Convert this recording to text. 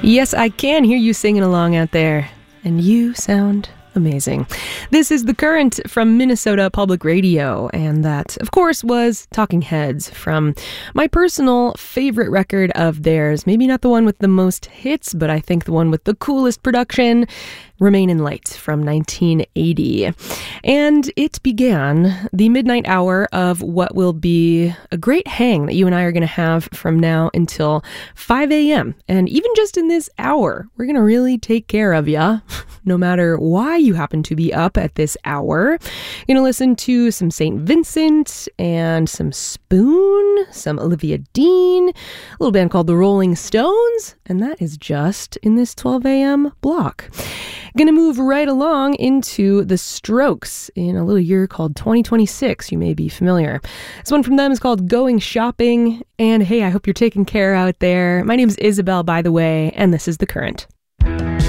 Yes, I can hear you singing along out there, and you sound amazing. This is The Current from Minnesota Public Radio, and that, of course, was Talking Heads from my personal favorite record of theirs. Maybe not the one with the most hits, but I think the one with the coolest production, Remain in Light from 1980. And it began the midnight hour of what will be a great hang that you and I are going to have from now until 5 a.m. And even just in this hour, we're going to really take care of ya, no matter why you happen to be up at this hour. You're going to listen to some St. Vincent and some Spoon, some Olivia Dean, a little band called the Rolling Stones, and that is just in this 12 a.m. block. Gonna move right along into The Strokes in a little year called 2026. You may be familiar. This one from them is called Going Shopping. And hey, I hope you're taking care out there. My name's Isabel, by the way, and this is The Current.